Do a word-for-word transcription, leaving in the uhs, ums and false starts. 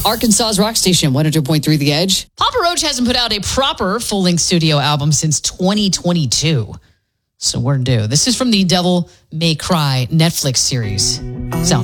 Arkansas's rock station, one hundred point three The Edge. Papa Roach hasn't put out a proper full-length studio album since twenty twenty-two. So we're due. This is from the Devil May Cry Netflix series. Sound